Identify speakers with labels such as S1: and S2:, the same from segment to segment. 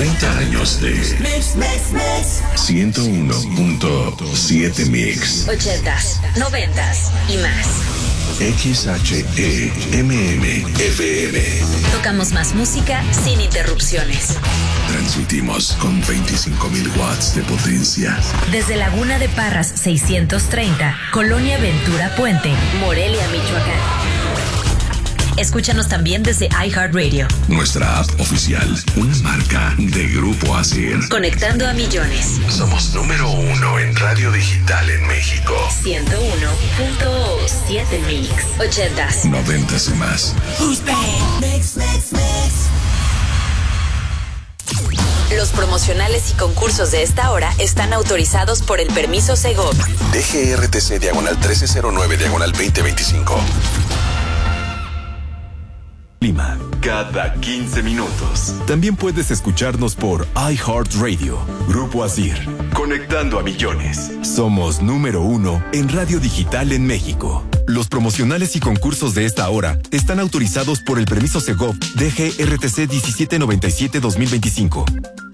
S1: 30 años de 101.7 Mix.
S2: 80s, 90s y más.
S1: XHEMM-FM.
S2: Tocamos más música sin interrupciones.
S1: Transmitimos con 25,000 watts de potencia.
S2: Desde Laguna de Parras 630, Colonia Ventura Puente, Morelia, Michoacán. Escúchanos también desde iHeartRadio.
S1: Nuestra app oficial, una marca de Grupo Asir.
S2: Conectando a millones.
S1: Somos número 1 en radio digital en México.
S2: 101.7 Mix. 80s,
S1: 90s y más.
S3: Mix.
S2: Los promocionales y concursos de esta hora están autorizados por el permiso Segov.
S1: DGRTC /1309/2025.
S4: Lima, cada 15 minutos. También puedes escucharnos por iHeartRadio. Grupo Asir, conectando a millones. Somos número 1 en radio digital en México. Los promocionales y concursos de esta hora están autorizados por el permiso Segov DGRTC 1797-2025.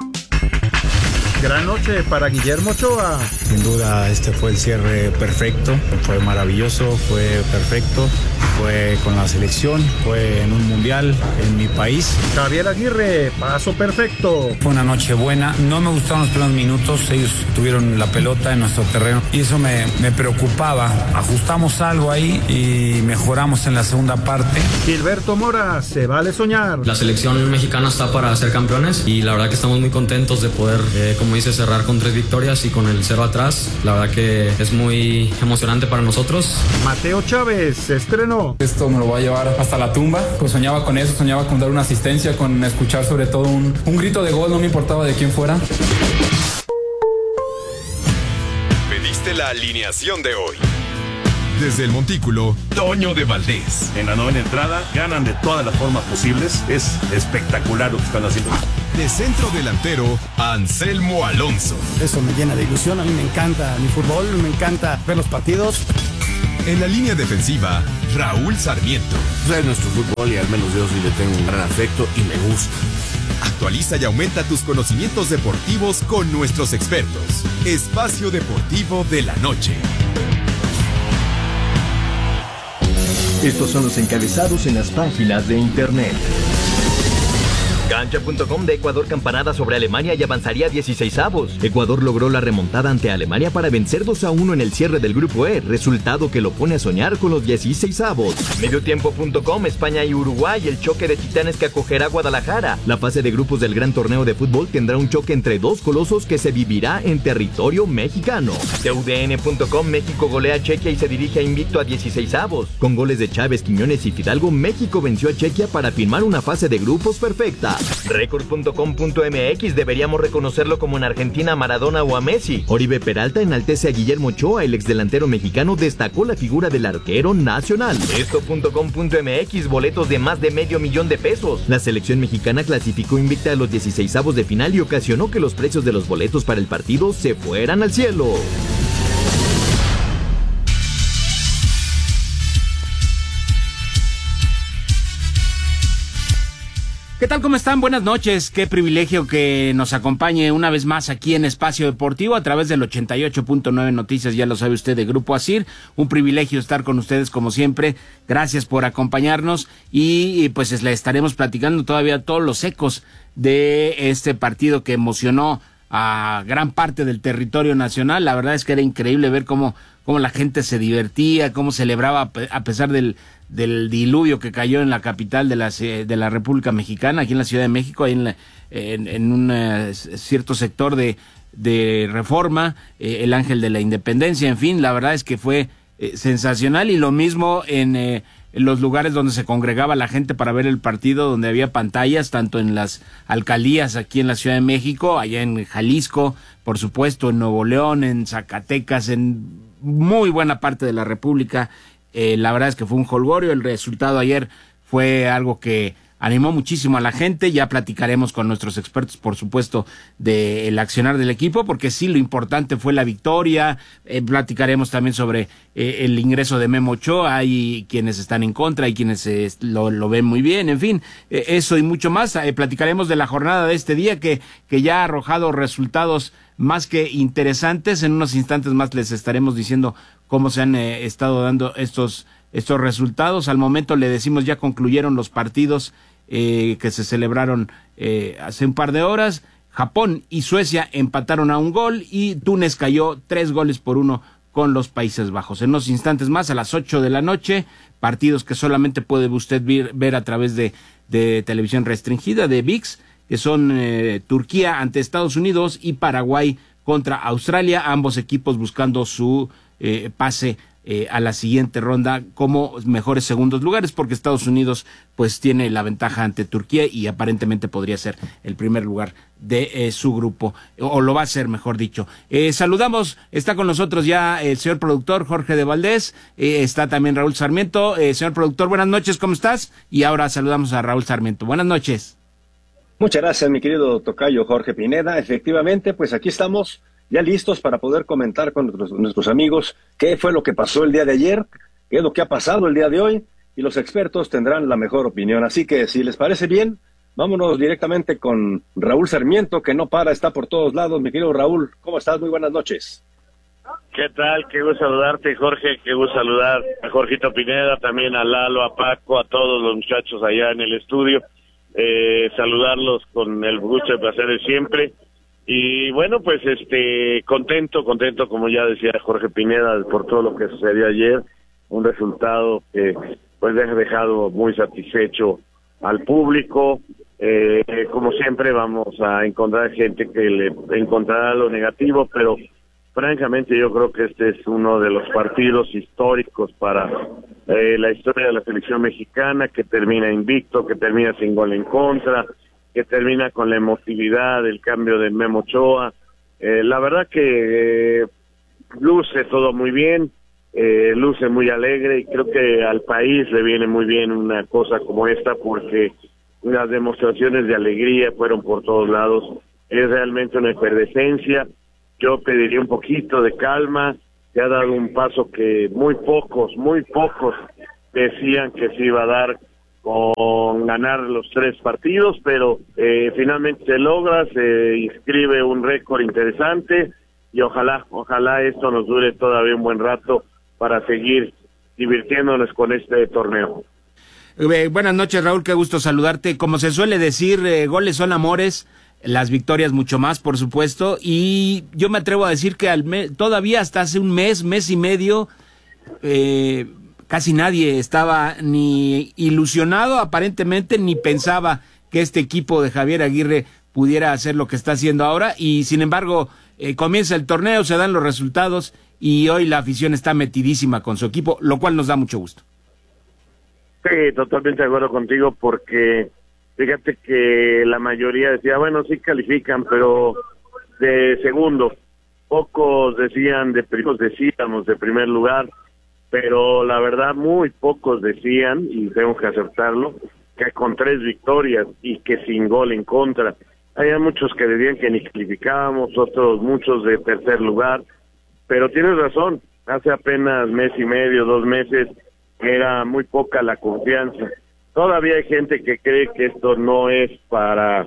S5: Gran noche para Guillermo Ochoa.
S6: Sin duda este fue el cierre perfecto, fue maravilloso, fue perfecto, fue con la selección, fue en un mundial en mi país.
S5: Javier Aguirre, paso perfecto.
S6: Fue una noche buena, no me gustaron los primeros minutos, ellos tuvieron la pelota en nuestro terreno y eso me preocupaba. Ajustamos algo ahí y mejoramos en la segunda parte.
S5: Gilberto Mora, se vale soñar.
S7: La selección mexicana está para ser campeones y la verdad que estamos muy contentos de poder, como dice, cerrar con 3 victorias y con el 0 atrás. La verdad que es muy emocionante para nosotros.
S5: Mateo Chávez se estrenó.
S8: Esto me lo voy a llevar hasta la tumba. Pues soñaba con eso, soñaba con dar una asistencia, con escuchar sobre todo un grito de gol, no me importaba de quién fuera.
S4: Pediste la alineación de hoy. Desde el Montículo, Toño de Valdés.
S9: En la novena entrada, ganan de todas las formas posibles. Es espectacular lo que están haciendo.
S4: De centro delantero, Anselmo Alonso.
S10: Eso me llena de ilusión, a mí me encanta mi fútbol, me encanta ver los partidos.
S4: En la línea defensiva, Raúl Sarmiento.
S9: Es nuestro fútbol y al menos yo sí le tengo un gran afecto y me gusta.
S4: Actualiza y aumenta tus conocimientos deportivos con nuestros expertos. Espacio Deportivo de la Noche.
S11: Estos son los encabezados en las páginas de internet.
S12: Cancha.com de Ecuador campanada sobre Alemania y avanzaría a 16avos. Ecuador logró la remontada ante Alemania para vencer 2-1 en el cierre del grupo E, resultado que lo pone a soñar con los 16avos. Mediotiempo.com, España y Uruguay, el choque de titanes que acogerá Guadalajara. La fase de grupos del gran torneo de fútbol tendrá un choque entre dos colosos que se vivirá en territorio mexicano. TUDN.com, México golea a Chequia y se dirige a invicto a 16avos. Con goles de Chávez, Quiñones y Fidalgo, México venció a Chequia para firmar una fase de grupos perfecta. Record.com.mx, deberíamos reconocerlo como en Argentina a Maradona o a Messi. Oribe Peralta enaltece a Guillermo Ochoa, el exdelantero mexicano destacó la figura del arquero nacional. Esto.com.mx, boletos de más de $500,000. La selección mexicana clasificó invicta a los 16avos de final y ocasionó que los precios de los boletos para el partido se fueran al cielo.
S13: ¿Qué tal? ¿Cómo están? Buenas noches. Qué privilegio que nos acompañe una vez más aquí en Espacio Deportivo a través del 88.9 Noticias, ya lo sabe usted, de Grupo Asir. Un privilegio estar con ustedes como siempre. Gracias por acompañarnos y pues le estaremos platicando todavía todos los ecos de este partido que emocionó a gran parte del territorio nacional. La verdad es que era increíble ver cómo la gente se divertía, cómo celebraba a pesar del diluvio que cayó en la capital de la República Mexicana, aquí en la Ciudad de México, ahí en un cierto sector de Reforma, el Ángel de la Independencia. En fin, la verdad es que fue sensacional, y lo mismo en los lugares donde se congregaba la gente para ver el partido, donde había pantallas, tanto en las alcaldías aquí en la Ciudad de México, allá en Jalisco, por supuesto, en Nuevo León, en Zacatecas, en muy buena parte de la República. La verdad es que fue un jolgorio. El resultado ayer fue algo que animó muchísimo a la gente. Ya platicaremos con nuestros expertos, por supuesto, del accionar del equipo, porque sí, lo importante fue la victoria. Platicaremos también sobre el ingreso de Memo Ochoa. Hay quienes están en contra, hay quienes lo ven muy bien, en fin, eso y mucho más. Platicaremos de la jornada de este día que ya ha arrojado resultados más que interesantes. En unos instantes más les estaremos diciendo cómo se han estado dando estos resultados. Al momento le decimos ya concluyeron los partidos que se celebraron hace un par de horas. Japón y Suecia empataron a 1 gol y Túnez cayó 3-1 con los Países Bajos. En unos instantes más, a las 8 de la noche, partidos que solamente puede usted ver a través de televisión restringida, de ViX, que son Turquía ante Estados Unidos y Paraguay contra Australia, ambos equipos buscando su pase a la siguiente ronda como mejores segundos lugares, porque Estados Unidos pues tiene la ventaja ante Turquía y aparentemente podría ser el primer lugar de su grupo, o lo va a ser, mejor dicho. Saludamos, está con nosotros ya el señor productor Jorge de Valdés, está también Raúl Sarmiento. Señor productor, buenas noches, ¿cómo estás? Y ahora saludamos a Raúl Sarmiento. Buenas noches.
S3: Muchas gracias, mi querido tocayo Jorge Pineda. Efectivamente, pues aquí estamos ya listos para poder comentar con nuestros amigos qué fue lo que pasó el día de ayer, qué es lo que ha pasado el día de hoy, y los expertos tendrán la mejor opinión. Así que, si les parece bien, vámonos directamente con Raúl Sarmiento, que no para, está por todos lados. Mi querido Raúl, ¿cómo estás? Muy buenas noches.
S14: ¿Qué tal? Qué gusto saludarte, Jorge, qué gusto saludar a Jorgito Pineda, también a Lalo, a Paco, a todos los muchachos allá en el estudio. Saludarlos con el gusto y placer de siempre. Y bueno, pues contento, como ya decía Jorge Pineda, por todo lo que sucedió ayer. Un resultado que pues ha dejado muy satisfecho al público. Como siempre vamos a encontrar gente que le encontrará lo negativo, pero francamente yo creo que este es uno de los partidos históricos para la historia de la selección mexicana, que termina invicto, que termina sin gol en contra, que termina con la emotividad del cambio de Memo Ochoa. La verdad que luce todo muy bien, luce muy alegre, y creo que al país le viene muy bien una cosa como esta, porque las demostraciones de alegría fueron por todos lados. Es realmente una efervescencia. Yo pediría un poquito de calma. Se ha dado un paso que muy pocos decían que se iba a dar con ganar los 3 partidos, pero finalmente se logra, se inscribe un récord interesante, y ojalá esto nos dure todavía un buen rato para seguir divirtiéndonos con este torneo.
S13: Buenas noches, Raúl, qué gusto saludarte. Como se suele decir, goles son amores, las victorias mucho más, por supuesto, y yo me atrevo a decir que todavía hasta hace un mes y medio, casi nadie estaba ni ilusionado aparentemente, ni pensaba que este equipo de Javier Aguirre pudiera hacer lo que está haciendo ahora, y sin embargo comienza el torneo, se dan los resultados, y hoy la afición está metidísima con su equipo, lo cual nos da mucho gusto.
S14: Sí, totalmente de acuerdo contigo, porque fíjate que la mayoría decía, bueno, sí califican, pero de segundo. Pocos decíamos de primer lugar, pero la verdad muy pocos decían, y tengo que aceptarlo, que con 3 victorias y que sin gol en contra. Había muchos que decían que ni calificábamos, muchos de tercer lugar, pero tienes razón, hace apenas mes y medio, 2 meses, era muy poca la confianza. Todavía hay gente que cree que esto no es para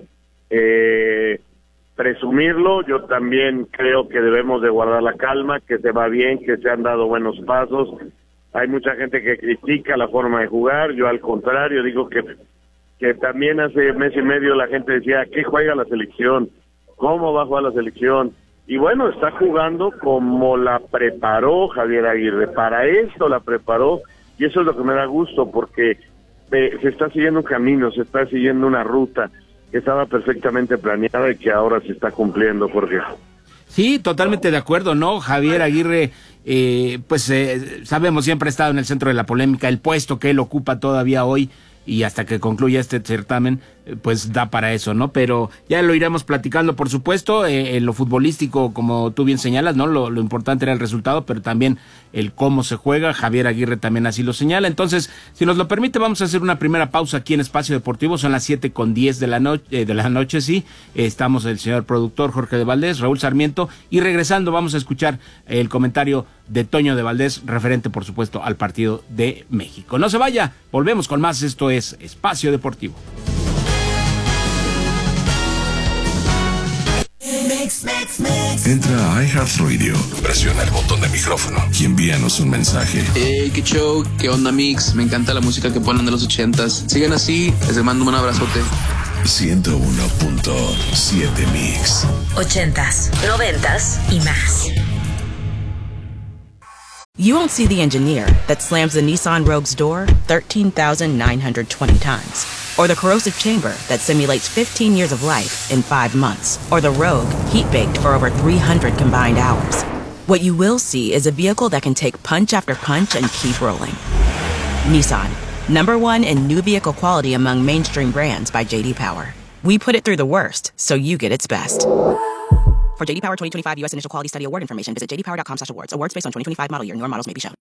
S14: presumirlo. Yo también creo que debemos de guardar la calma, que se va bien, que se han dado buenos pasos. Hay mucha gente que critica la forma de jugar, yo al contrario digo que también hace mes y medio la gente decía, ¿qué juega la selección? ¿Cómo va a jugar la selección? Y bueno, está jugando como la preparó Javier Aguirre, para esto la preparó, y eso es lo que me da gusto, porque se está siguiendo un camino, se está siguiendo una ruta que estaba perfectamente planeada y que ahora se está cumpliendo, Jorge.
S13: Sí, totalmente de acuerdo, ¿no? Javier Aguirre, sabemos, siempre ha estado en el centro de la polémica, el puesto que él ocupa todavía hoy y hasta que concluya este certamen, pues da para eso, ¿no? Pero ya lo iremos platicando, por supuesto, en lo futbolístico, como tú bien señalas, ¿no? Lo importante era el resultado, pero también el cómo se juega. Javier Aguirre también así lo señala. Entonces, si nos lo permite, vamos a hacer una primera pausa aquí en Espacio Deportivo. Son las 7:10 de la noche, sí. Estamos el señor productor Jorge de Valdés, Raúl Sarmiento, y regresando vamos a escuchar el comentario de Toño de Valdés, referente, por supuesto, al partido de México. No se vaya, volvemos con más. Esto es Espacio Deportivo.
S1: Entra a iHeartRadio, presiona el botón de micrófono y envíanos un mensaje.
S15: Hey, qué show, qué onda Mix, me encanta la música que ponen de los 80s. Sigan así, les mando un abrazote.
S1: 101.7 Mix.
S2: 80s, 90s y más.
S16: You won't see the engineer that slams the Nissan Rogue's door 13,920 times. Or the corrosive chamber that simulates 15 years of life in 5 months. Or the Rogue heat-baked for over 300 combined hours. What you will see is a vehicle that can take punch after punch and keep rolling. Nissan, #1 in new vehicle quality among mainstream brands by J.D. Power. We put it through the worst, so you get its best. For J.D. Power 2025 U.S. Initial Quality Study Award information, visit jdpower.com/awards. Awards based on 2025 model year. Newer models may be shown.